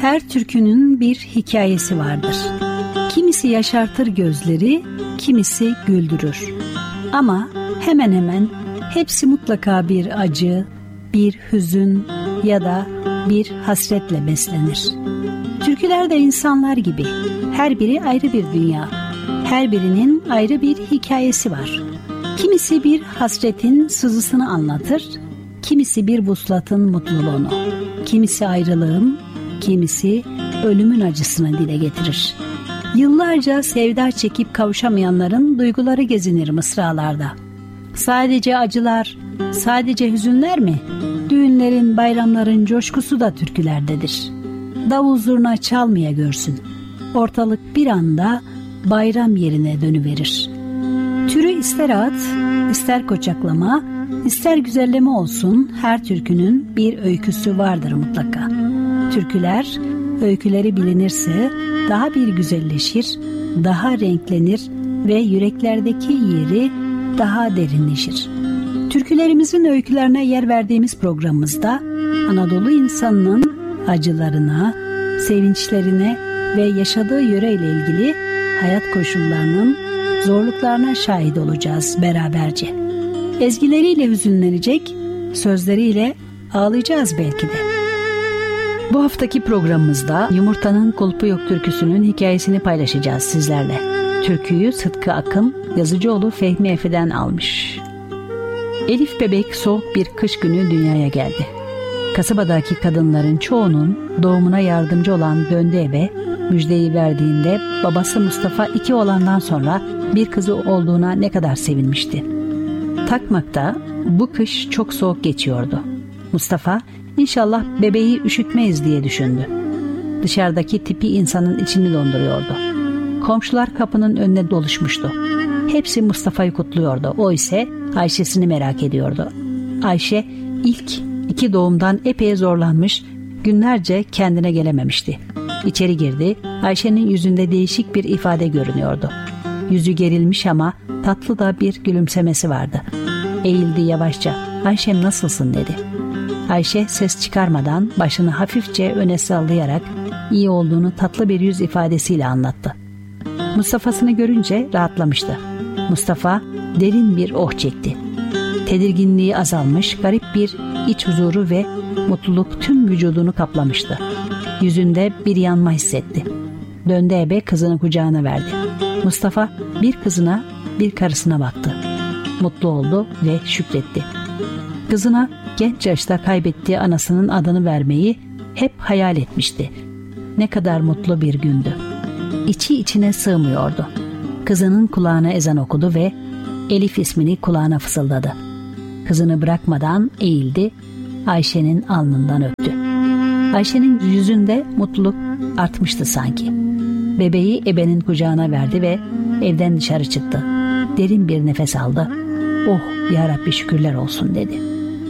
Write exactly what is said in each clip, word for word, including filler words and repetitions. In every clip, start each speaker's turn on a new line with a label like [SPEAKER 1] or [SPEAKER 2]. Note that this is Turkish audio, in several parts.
[SPEAKER 1] Her türkünün bir hikayesi vardır. Kimisi yaşartır gözleri, kimisi güldürür. Ama hemen hemen hepsi mutlaka bir acı, bir hüzün ya da bir hasretle beslenir. Türküler de insanlar gibi. Her biri ayrı bir dünya. Her birinin ayrı bir hikayesi var. Kimisi bir hasretin sızısını anlatır, kimisi bir vuslatın mutluluğunu, kimisi ayrılığın, kimisi ölümün acısını dile getirir. Yıllarca sevda çekip kavuşamayanların duyguları gezinir mısralarda. Sadece acılar, sadece hüzünler mi? Düğünlerin, bayramların coşkusu da türkülerdedir. Davul zurna çalmaya görsün. Ortalık bir anda bayram yerine dönüverir. Türü ister at, ister koçaklama, ister güzelleme olsun, her türkünün bir öyküsü vardır mutlaka. Türküler, öyküleri bilinirse daha bir güzelleşir, daha renklenir ve yüreklerdeki yeri daha derinleşir. Türkülerimizin öykülerine yer verdiğimiz programımızda Anadolu insanının acılarına, sevinçlerine ve yaşadığı yöreyle ilgili hayat koşullarının zorluklarına şahit olacağız beraberce. Ezgileriyle hüzünlenecek, sözleriyle ağlayacağız belki de. Bu haftaki programımızda Yumurtanın Kulpu Yok türküsünün hikayesini paylaşacağız sizlerle. Türküyü Sıtkı Akın, Yazıcıoğlu Fehmi Efe'den almış. Elif bebek soğuk bir kış günü dünyaya geldi. Kasabadaki kadınların çoğunun doğumuna yardımcı olan döndü eve, müjdeyi verdiğinde babası Mustafa iki oğlandan sonra bir kızı olduğuna ne kadar sevinmişti. Takmak'ta bu kış çok soğuk geçiyordu. Mustafa inşallah bebeği üşütmeyiz diye düşündü. Dışarıdaki tipi insanın içini donduruyordu. Komşular kapının önüne doluşmuştu. Hepsi Mustafa'yı kutluyordu. O ise Ayşe'sini merak ediyordu. Ayşe ilk iki doğumdan epey zorlanmış, günlerce kendine gelememişti. İçeri girdi. Ayşe'nin yüzünde değişik bir ifade görünüyordu. Yüzü gerilmiş ama tatlı da bir gülümsemesi vardı. Eğildi yavaşça. "Ayşem nasılsın?" dedi. Ayşe ses çıkarmadan başını hafifçe öne sallayarak iyi olduğunu tatlı bir yüz ifadesiyle anlattı. Mustafa'sını görünce rahatlamıştı. Mustafa derin bir oh çekti. Tedirginliği azalmış, garip bir iç huzuru ve mutluluk tüm vücudunu kaplamıştı. Yüzünde bir yanma hissetti. Döndü ebe, kızını kucağına verdi. Mustafa bir kızına bir karısına baktı. Mutlu oldu ve şükretti. Kızına genç yaşta kaybettiği anasının adını vermeyi hep hayal etmişti. Ne kadar mutlu bir gündü. İçi içine sığmıyordu. Kızının kulağına ezan okudu ve Elif ismini kulağına fısıldadı. Kızını bırakmadan eğildi, Ayşe'nin alnından öptü. Ayşe'nin yüzünde mutluluk artmıştı sanki. Bebeği ebenin kucağına verdi ve evden dışarı çıktı. Derin bir nefes aldı. "Oh ya Rabbi, şükürler olsun" dedi.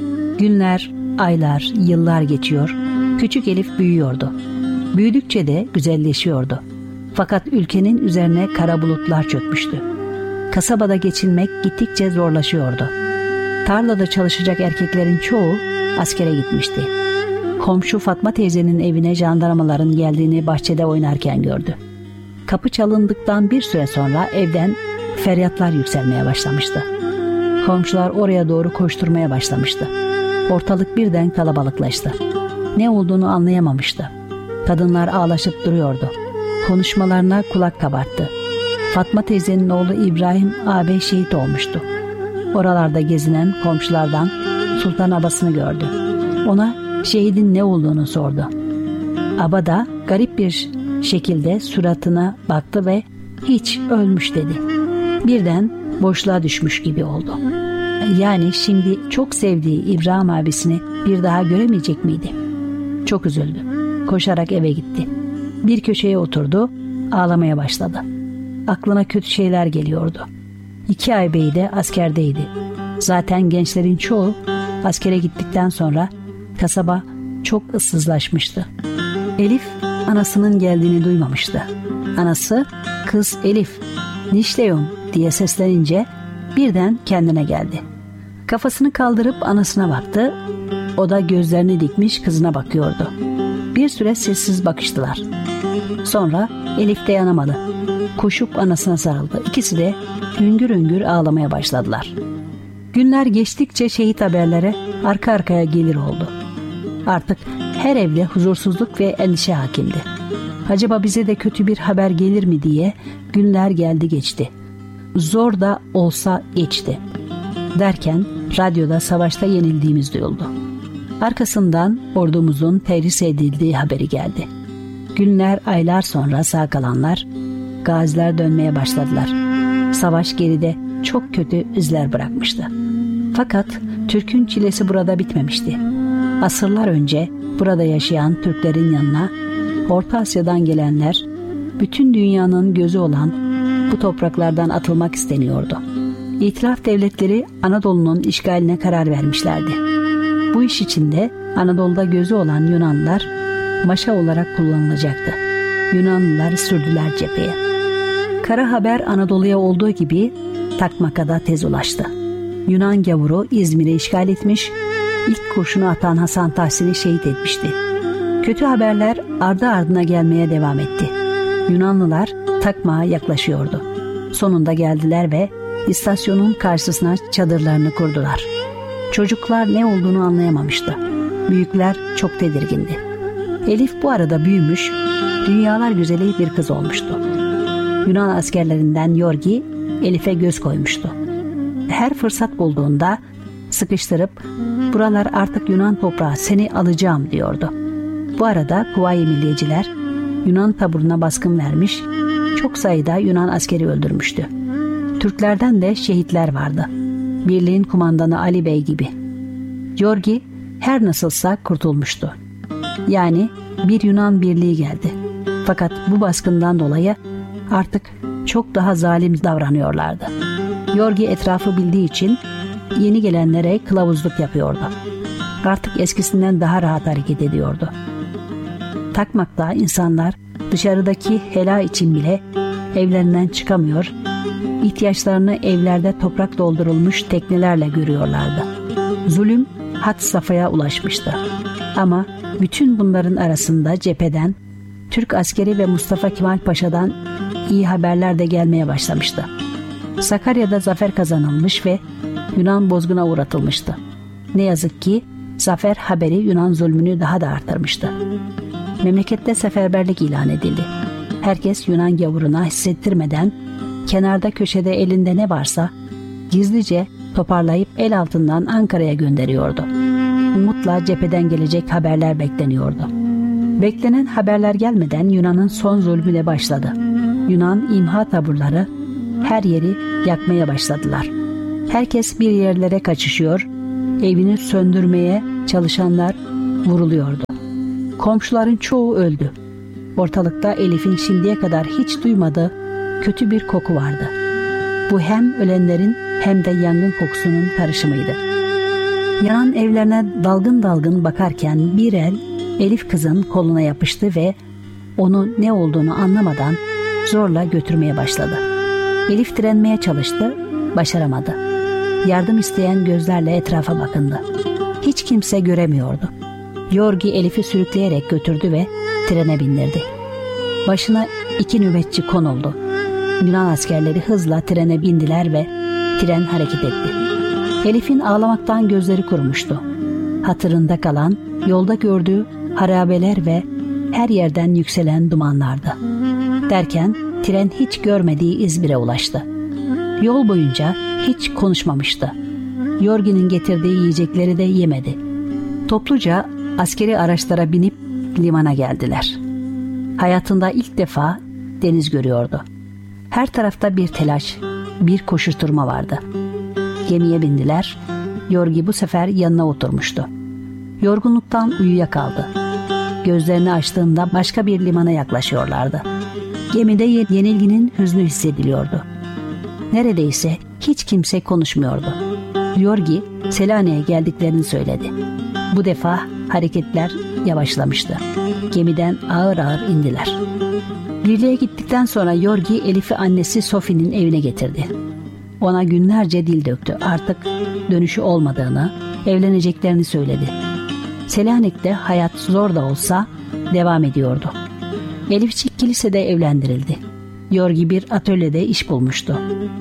[SPEAKER 1] Günler, aylar, yıllar geçiyor. Küçük Elif büyüyordu. Büyüdükçe de güzelleşiyordu. Fakat ülkenin üzerine kara bulutlar çökmüştü. Kasabada geçinmek gittikçe zorlaşıyordu. Tarlada çalışacak erkeklerin çoğu askere gitmişti. Komşu Fatma teyzenin evine jandarmaların geldiğini bahçede oynarken gördü. Kapı çalındıktan bir süre sonra evden feryatlar yükselmeye başlamıştı. Komşular oraya doğru koşturmaya başlamıştı. Ortalık birden kalabalıklaştı. Ne olduğunu anlayamamıştı. Kadınlar ağlaşıp duruyordu. Konuşmalarına kulak kabarttı. Fatma teyzenin oğlu İbrahim ağabey şehit olmuştu. Oralarda gezinen komşulardan Sultan abasını gördü. Ona şehidin ne olduğunu sordu. Aba da garip bir şekilde suratına baktı ve "Hiç, ölmüş" dedi. Birden boşluğa düşmüş gibi oldu. Yani şimdi çok sevdiği İbrahim abisini bir daha göremeyecek miydi? Çok üzüldü. Koşarak eve gitti. Bir köşeye oturdu, ağlamaya başladı. Aklına kötü şeyler geliyordu. İki ağabeyi de askerdeydi. Zaten gençlerin çoğu askere gittikten sonra kasaba çok ıssızlaşmıştı. Elif anasının geldiğini duymamıştı. Anası "Kız Elif, nişleyum" diye seslenince birden kendine geldi. Kafasını kaldırıp anasına baktı. O da gözlerini dikmiş kızına bakıyordu. Bir süre sessiz bakıştılar. Sonra Elif dayanamadı. Koşup anasına sarıldı. İkisi de hüngür hüngür ağlamaya başladılar. Günler geçtikçe şehit haberleri arka arkaya gelir oldu. Artık her evde huzursuzluk ve endişe hakimdi. Acaba bize de kötü bir haber gelir mi diye günler geldi geçti. Zor da olsa geçti. Derken radyoda savaşta yenildiğimiz duyuldu. Arkasından ordumuzun terhis edildiği haberi geldi. Günler, aylar sonra sağ kalanlar, gaziler dönmeye başladılar. Savaş geride çok kötü izler bırakmıştı. Fakat Türk'ün çilesi burada bitmemişti. Asırlar önce burada yaşayan Türklerin yanına Orta Asya'dan gelenler, bütün dünyanın gözü olan bu topraklardan atılmak isteniyordu. İtilaf devletleri Anadolu'nun işgaline karar vermişlerdi. Bu iş için de Anadolu'da gözü olan Yunanlılar maşa olarak kullanılacaktı. Yunanlılar sürdüler cepheye. Kara haber Anadolu'ya olduğu gibi Takmak'a da tez ulaştı. Yunan gavuru İzmir'i işgal etmiş, ilk kurşunu atan Hasan Tahsin'i şehit etmişti. Kötü haberler ardı ardına gelmeye devam etti. Yunanlılar Takmak'a yaklaşıyordu. Sonunda geldiler ve istasyonun karşısına çadırlarını kurdular. Çocuklar ne olduğunu anlayamamıştı. Büyükler çok tedirgindi. Elif bu arada büyümüş, dünyalar güzeli bir kız olmuştu. Yunan askerlerinden Yorgi Elif'e göz koymuştu. Her fırsat bulduğunda sıkıştırıp "Buralar artık Yunan toprağı, seni alacağım" diyordu. Bu arada Kuvayi Milliyeciler Yunan taburuna baskın vermiş, çok sayıda Yunan askeri öldürmüştü. Türklerden de şehitler vardı. Birliğin kumandanı Ali Bey gibi. Yorgi her nasılsa kurtulmuştu. Yani bir Yunan birliği geldi. Fakat bu baskından dolayı artık çok daha zalim davranıyorlardı. Yorgi etrafı bildiği için yeni gelenlere kılavuzluk yapıyordu. Artık eskisinden daha rahat hareket ediyordu. Takmak'ta insanlar dışarıdaki helal için bile evlerinden çıkamıyor, ihtiyaçlarını evlerde toprak doldurulmuş teknelerle görüyorlardı. Zulüm had safhaya ulaşmıştı. Ama bütün bunların arasında cepheden Türk askeri ve Mustafa Kemal Paşa'dan iyi haberler de gelmeye başlamıştı. Sakarya'da zafer kazanılmış ve Yunan bozguna uğratılmıştı. Ne yazık ki zafer haberi Yunan zulmünü daha da artırmıştı. Memlekette seferberlik ilan edildi. Herkes Yunan gavuruna hissettirmeden kenarda köşede elinde ne varsa gizlice toparlayıp el altından Ankara'ya gönderiyordu. Umutla cepheden gelecek haberler bekleniyordu. Beklenen haberler gelmeden Yunan'ın son zulmü de başladı. Yunan imha taburları her yeri yakmaya başladılar. Herkes bir yerlere kaçışıyor, evini söndürmeye çalışanlar vuruluyordu. Komşuların çoğu öldü. Ortalıkta Elif'in şimdiye kadar hiç duymadığı kötü bir koku vardı. Bu hem ölenlerin hem de yangın kokusunun karışımıydı. Yanan evlerine dalgın dalgın bakarken bir el Elif kızın koluna yapıştı ve onu ne olduğunu anlamadan zorla götürmeye başladı. Elif direnmeye çalıştı, başaramadı. Yardım isteyen gözlerle etrafa bakındı. Hiç kimse göremiyordu. Yorgi Elif'i sürükleyerek götürdü ve trene bindirdi. Başına iki nöbetçi konuldu. Yunan askerleri hızla trene bindiler ve tren hareket etti. Elif'in ağlamaktan gözleri kurumuştu. Hatırında kalan yolda gördüğü harabeler ve her yerden yükselen dumanlardı. Derken tren hiç görmediği İzmir'e ulaştı. Yol boyunca hiç konuşmamıştı. Yorgi'nin getirdiği yiyecekleri de yemedi. Topluca askeri araçlara binip limana geldiler. Hayatında ilk defa deniz görüyordu. Her tarafta bir telaş, bir koşuşturma vardı. Gemiye bindiler. Yorgi bu sefer yanına oturmuştu. Yorgunluktan uyuyakaldı. Gözlerini açtığında başka bir limana yaklaşıyorlardı. Gemide yenilginin hüznü hissediliyordu. Neredeyse hiç kimse konuşmuyordu. Yorgi Selanik'e geldiklerini söyledi. Bu defa hareketler yavaşlamıştı. Gemiden ağır ağır indiler. Birliğe gittikten sonra Yorgi Elif'i annesi Sofi'nin evine getirdi. Ona günlerce dil döktü. Artık dönüşü olmadığını, evleneceklerini söyledi. Selanik'te hayat zor da olsa devam ediyordu. Elifçik kilisede evlendirildi. Yorgi bir atölyede iş bulmuştu.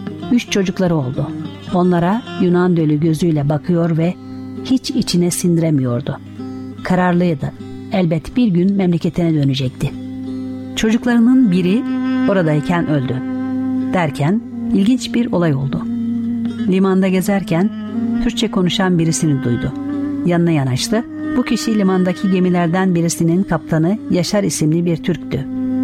[SPEAKER 1] Üç çocukları oldu. Onlara Yunan dölü gözüyle bakıyor ve hiç içine sindiremiyordu. Kararlıydı. Elbet bir gün memleketine dönecekti. Çocuklarının biri oradayken öldü. Derken ilginç bir olay oldu. Limanda gezerken Türkçe konuşan birisini duydu. Yanına yanaştı. Bu kişi limandaki gemilerden birisinin kaptanı Yaşar isimli bir Türktü.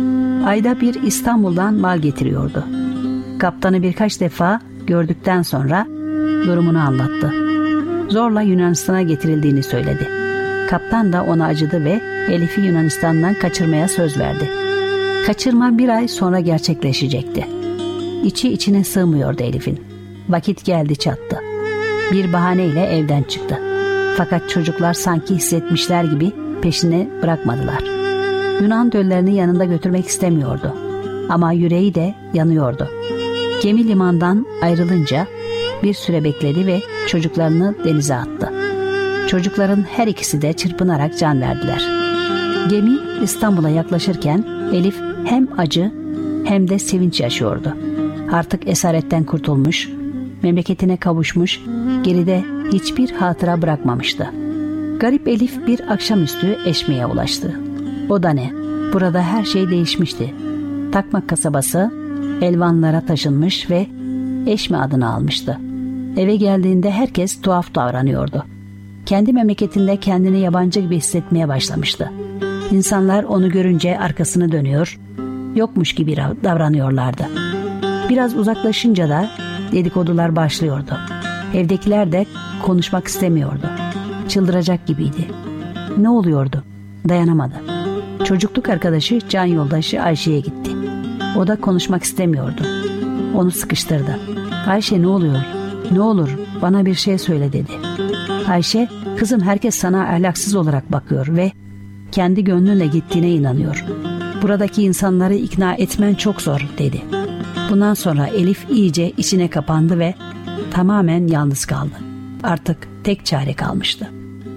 [SPEAKER 1] Ayda bir İstanbul'dan mal getiriyordu. Kaptanı birkaç defa gördükten sonra durumunu anlattı. Zorla Yunanistan'a getirildiğini söyledi. Kaptan da ona acıdı ve Elif'i Yunanistan'dan kaçırmaya söz verdi. Kaçırma bir ay sonra gerçekleşecekti. İçi içine sığmıyordu Elif'in. Vakit geldi çattı. Bir bahaneyle evden çıktı. Fakat çocuklar sanki hissetmişler gibi peşine bırakmadılar. Yunan döllerini yanında götürmek istemiyordu. Ama yüreği de yanıyordu. Gemi limandan ayrılınca bir süre bekledi ve çocuklarını denize attı. Çocukların her ikisi de çırpınarak can verdiler. Gemi İstanbul'a yaklaşırken Elif hem acı hem de sevinç yaşıyordu. Artık esaretten kurtulmuş, memleketine kavuşmuş, geride hiçbir hatıra bırakmamıştı. Garip Elif bir akşamüstü Eşme'ye ulaştı. O da ne? Burada her şey değişmişti. Takmak kasabası Elvanlara taşınmış ve Eşme adını almıştı. Eve geldiğinde herkes tuhaf davranıyordu. Kendi memleketinde kendini yabancı gibi hissetmeye başlamıştı. İnsanlar onu görünce arkasını dönüyor, yokmuş gibi davranıyorlardı. Biraz uzaklaşınca da dedikodular başlıyordu. Evdekiler de konuşmak istemiyordu. Çıldıracak gibiydi. Ne oluyordu? Dayanamadı. Çocukluk arkadaşı, can yoldaşı Ayşe'ye gitti. O da konuşmak istemiyordu. Onu sıkıştırdı. Ayşe ne oluyor? Ne olur bana bir şey söyle dedi. Ayşe, kızım herkes sana ahlaksız olarak bakıyor ve kendi gönlünle gittiğine inanıyor. Buradaki insanları ikna etmen çok zor dedi. Bundan sonra Elif iyice içine kapandı ve tamamen yalnız kaldı. Artık tek çare kalmıştı.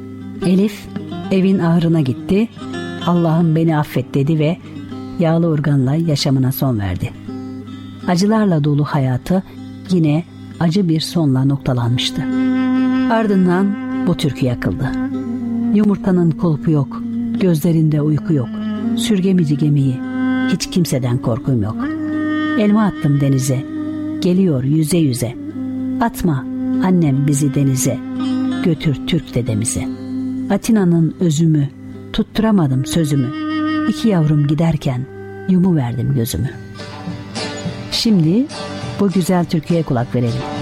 [SPEAKER 1] Elif evin ahırına gitti. Allah'ım beni affet dedi ve yağlı urganla yaşamına son verdi. Acılarla dolu hayatı yine acı bir sonla noktalanmıştı. Ardından bu türkü yakıldı. Yumurtanın kulpu yok, gözlerinde uyku yok. Sürgemeci gemiyi, hiç kimseden korkum yok. Elma attım denize, geliyor yüze yüze. Atma annem bizi denize, götür Türk dedemize. Atina'nın özümü, tutturamadım sözümü. İki yavrum giderken yumuverdim gözümü. Şimdi bu güzel türküye kulak verelim.